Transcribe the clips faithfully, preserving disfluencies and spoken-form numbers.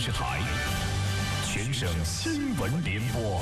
视台全省新闻联播。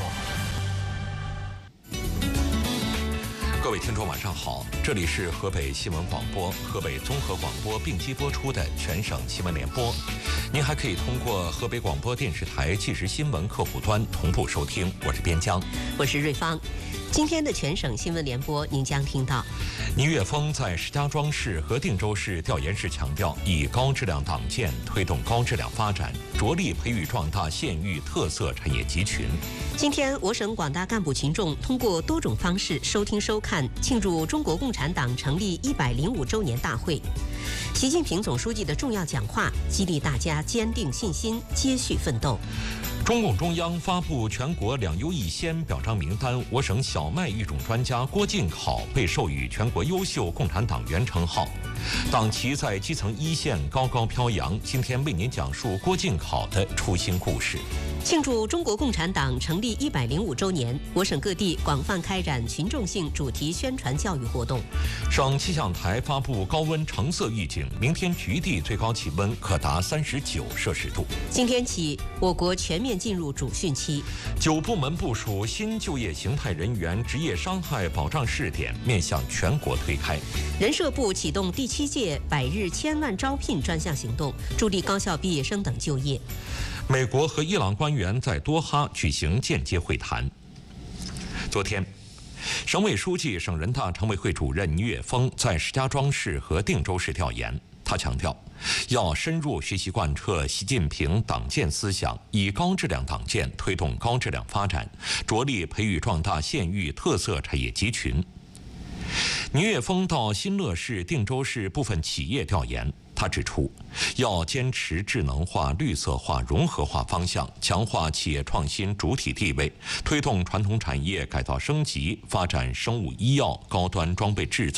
各位听众晚上好，这里是河北新闻广播、河北综合广播并机播出的全省新闻联播。您还可以通过河北广播电视台即时新闻客户端同步收听。我是边疆， 我是瑞芳。今天的全省新闻联播，您将听到： 倪岳峰在石家庄市和定州市调研时强调，以高质量党建推动高质量发展，着力培育壮大县域特色产业集群。 今天，我省广大干部群众通过多种方式收听收看庆祝中国共产党成立一百零五周年大会。习近平总书记的重要讲话，激励大家坚定信心，接续奋斗。 中共中央发布全国两优一先表彰名单，我省小麦育种专家郭进考被授予全国优秀共产党员称号。党旗在基层一线高高飘扬。今天为您讲述郭进考的初心故事。 庆祝中国共产党成立一百零五周年，我省各地广泛开展群众性主题宣传教育活动。 省气象台发布高温橙色预警，明天局地最高气温可达三十九摄氏度。 今天起，我国全面进入主汛期。 九部门部署新就业形态人员职业伤害保障试点，面向全国推开。 人社部启动第七届百日千万招聘专项行动，助力高校毕业生等就业。 美国和伊朗官员在多哈举行间接会谈。昨天，省委书记、省人大常委会主任倪岳峰在石家庄市和定州市调研。他强调，要深入学习贯彻习近平党建思想，以高质量党建推动高质量发展，着力培育壮大县域特色产业集群。倪岳峰到新乐市、定州市部分企业调研。他指出，要坚持智能化、绿色化、融合化方向，强化企业创新主体地位，推动传统产业改造升级，发展生物医药、高端装备制造。